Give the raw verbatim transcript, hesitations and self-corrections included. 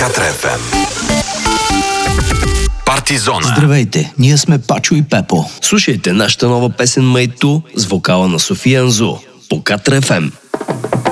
Катра еф ем. Партизона. Здравейте, ние сме Пачо и Пепо. Слушайте нашата нова песен Майту с вокала на София Анзу по Катра еф ем.